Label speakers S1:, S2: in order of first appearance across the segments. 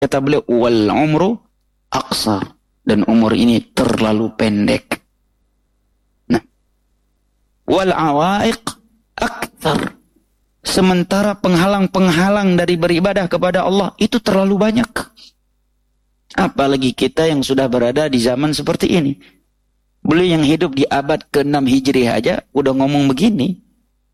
S1: Kata beliau, wal umru aqsar. Dan umur ini terlalu pendek. Nah, wal awaiq akthar. Sementara penghalang-penghalang dari beribadah kepada Allah itu terlalu banyak. Apalagi kita yang sudah berada di zaman seperti ini. Beliau yang hidup di abad ke-6 Hijriah aja udah ngomong begini.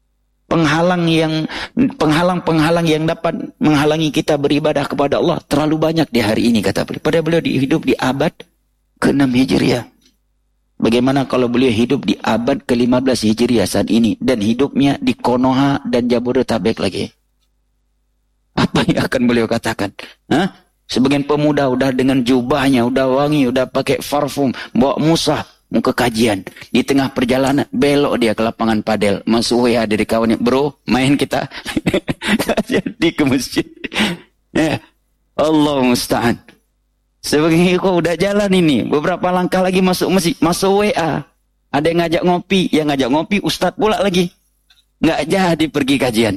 S1: Penghalang-penghalang yang dapat menghalangi kita beribadah kepada Allah terlalu banyak di hari ini, kata beliau. Padahal beliau hidup di abad ke-6 Hijriah. Bagaimana kalau beliau hidup di abad ke-15 Hijriah saat ini dan hidupnya di Konoha dan Jabodetabek lagi? Apa yang akan beliau katakan? Hah? Sebagian pemuda udah dengan jubahnya, udah wangi, udah pakai parfum, bawa musaf, mau ke kajian. Di tengah perjalanan, belok dia ke lapangan padel. Masuk WA dari kawannya, bro, main kita. Jadi ke masjid. Ya, Allah musta'an. Sebagian kok udah jalan ini, beberapa langkah lagi masuk masjid, masuk WA. Ada yang ngajak ngopi, ustadz pula lagi. Nggak jadi pergi kajian.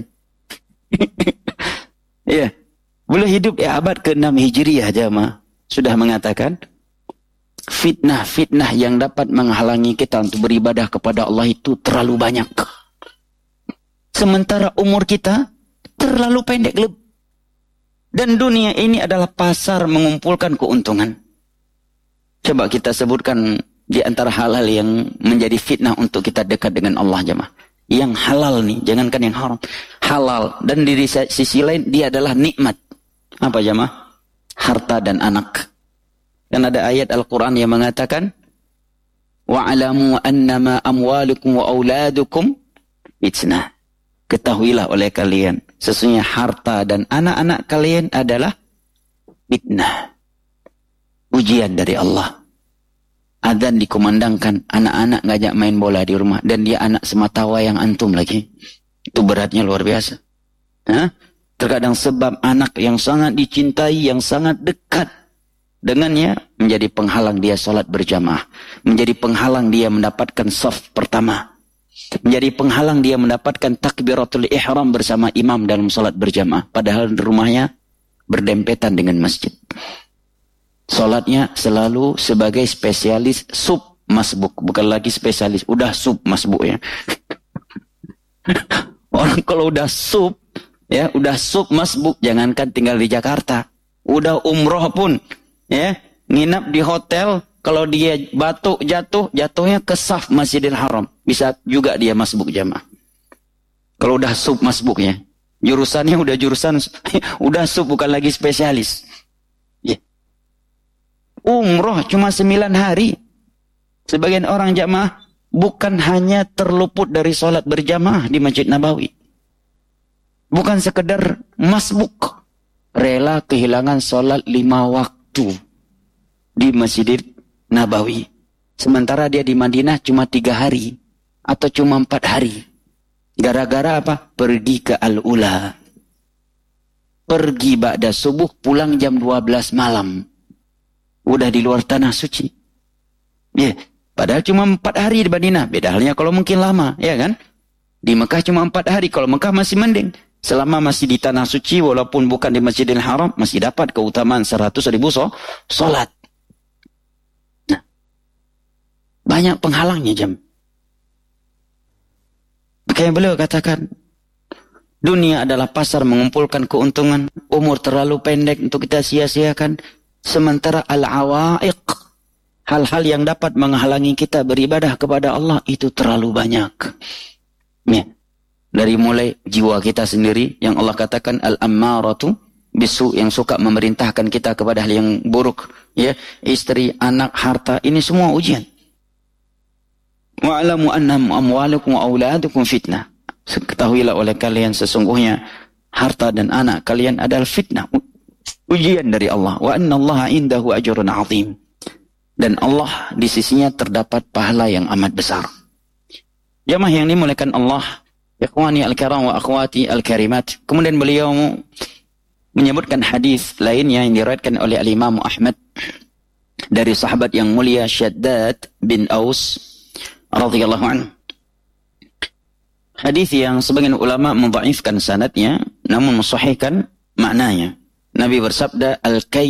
S1: Ya, boleh hidup di abad ke-6 Hijriah jamaah. Sudah mengatakan, fitnah-fitnah yang dapat menghalangi kita untuk beribadah kepada Allah itu terlalu banyak. Sementara umur kita terlalu pendek. Dan dunia ini adalah pasar mengumpulkan keuntungan. Coba kita sebutkan di antara hal-hal yang menjadi fitnah untuk kita dekat dengan Allah jemaah. Yang halal nih, jangankan yang haram. Halal. Dan di sisi lain dia adalah nikmat. Apa jemaah? Harta dan anak. Dan ada ayat Al-Quran yang mengatakan, wa'alamu annama amwalukum wa auladukum fitnah. Ketahuilah oleh kalian, sesungguhnya harta dan anak-anak kalian adalah fitnah. Ujian dari Allah. Adzan dikumandangkan, anak-anak ngajak main bola di rumah, dan dia anak semata wayang antum lagi. Itu beratnya luar biasa. Hah? Terkadang sebab anak yang sangat dicintai, yang sangat dekat dengannya, menjadi penghalang dia sholat berjamaah. Menjadi penghalang dia mendapatkan shaf pertama. Menjadi penghalang dia mendapatkan takbiratul ihram bersama imam dalam sholat berjamaah. Padahal rumahnya berdempetan dengan masjid. Sholatnya selalu sebagai spesialis sub masbuk. Bukan lagi spesialis, udah sub masbuk ya. Orang kalau udah sub, ya udah sub masbuk, jangankan tinggal di Jakarta. Udah umroh pun, ya nginap di hotel, kalau dia batuk jatuhnya ke saf Masjidil Haram. Bisa juga dia masbuk jamaah. Kalau udah sub masbuknya. Jurusannya udah jurusan, udah sub bukan lagi spesialis. Ya. Umroh cuma 9 hari. Sebagian orang jamaah bukan hanya terluput dari sholat berjamaah di Masjid Nabawi. Bukan sekedar masbuk. Rela kehilangan sholat 5 waktu di Masjid Nabawi. Sementara dia di Madinah cuma 3 hari. Atau cuma 4 hari. Gara-gara apa? Pergi ke Al-Ula. Pergi ba'da subuh, pulang jam 12 malam. Udah di luar tanah suci. Ya, padahal cuma 4 hari di Madinah. Beda halnya kalau mungkin lama, ya kan? Di Mekah cuma 4 hari. Kalau Mekah masih mending. Selama masih di tanah suci, walaupun bukan di Masjidil Haram, masih dapat keutamaan 100.000 sholat. Nah, banyak penghalangnya jam. Kayak beliau katakan, dunia adalah pasar mengumpulkan keuntungan, umur terlalu pendek untuk kita sia-siakan, sementara al-awaiq, hal-hal yang dapat menghalangi kita beribadah kepada Allah itu terlalu banyak. Ya. Dari mulai jiwa kita sendiri, yang Allah katakan al-ammaratu bisu, yang suka memerintahkan kita kepada hal yang buruk, ya, istri, anak, harta, ini semua ujian. Wa'alamu annam amwalukum wa auladukum fitnah. Ketahuilah oleh kalian sesungguhnya harta dan anak kalian adalah fitnah, ujian dari Allah. Wa annallaha indahu ajrun 'azim. Dan Allah di sisinya terdapat pahala yang amat besar. Jamaah yang dimuliakan Allah, ikhwani al-kiram wa akhwati al-karimat. Kemudian beliau menyebutkan hadis lainnya yang diriwayatkan oleh al-Imam Ahmad dari sahabat yang mulia Shaddad bin Aus radhiyallahu anhu. Hadis yang sebagian ulama mendhaifkan sanadnya namun mensahihkan maknanya. Nabi bersabda,